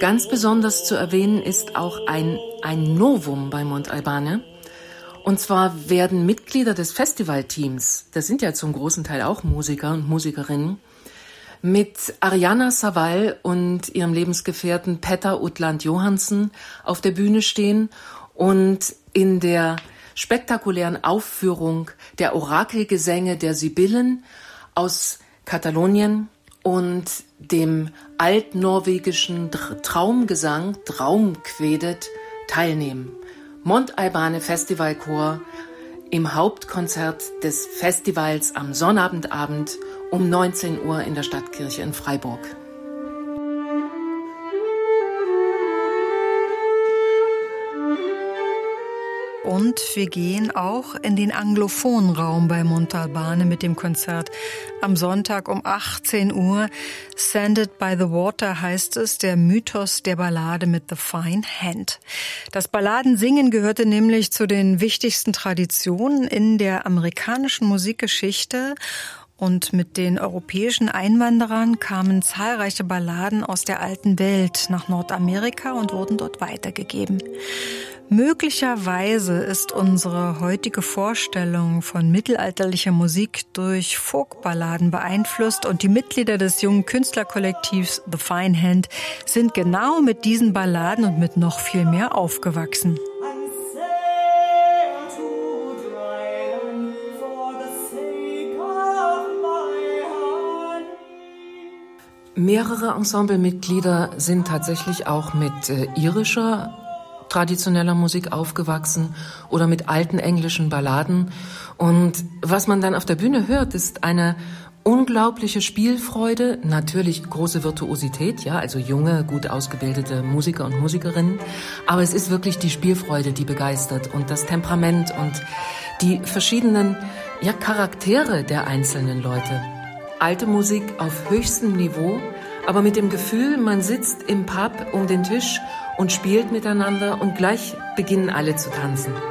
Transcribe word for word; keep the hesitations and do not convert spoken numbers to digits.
Ganz besonders zu erwähnen ist auch ein, ein Novum bei Montalbane. Und zwar werden Mitglieder des Festivalteams, das sind ja zum großen Teil auch Musiker und Musikerinnen, mit Ariana Savall und ihrem Lebensgefährten Petter Utland Johansen auf der Bühne stehen und in der spektakulären Aufführung der Orakelgesänge der Sibyllen aus Katalonien und dem altnorwegischen Traumgesang Traumkvedet teilnehmen. Montalbane Festivalchor im Hauptkonzert des Festivals am Sonnabendabend um neunzehn Uhr in der Stadtkirche in Freiburg. Und wir gehen auch in den anglophonen Raum bei Montalbane mit dem Konzert. Am Sonntag um achtzehn Uhr. Sanded by the Water heißt es, der Mythos der Ballade mit The Fine Hand. Das Balladensingen gehörte nämlich zu den wichtigsten Traditionen in der amerikanischen Musikgeschichte. Und mit den europäischen Einwanderern kamen zahlreiche Balladen aus der alten Welt nach Nordamerika und wurden dort weitergegeben. Möglicherweise ist unsere heutige Vorstellung von mittelalterlicher Musik durch Folkballaden beeinflusst und die Mitglieder des jungen Künstlerkollektivs The Fine Hand sind genau mit diesen Balladen und mit noch viel mehr aufgewachsen. Mehrere Ensemblemitglieder sind tatsächlich auch mit äh, irischer traditioneller Musik aufgewachsen oder mit alten englischen Balladen. Und was man dann auf der Bühne hört, ist eine unglaubliche Spielfreude, natürlich große Virtuosität, ja, also junge, gut ausgebildete Musiker und Musikerinnen. Aber es ist wirklich die Spielfreude, die begeistert und das Temperament und die verschiedenen, ja, Charaktere der einzelnen Leute. Alte Musik auf höchstem Niveau, aber mit dem Gefühl, man sitzt im Pub um den Tisch und spielt miteinander und gleich beginnen alle zu tanzen.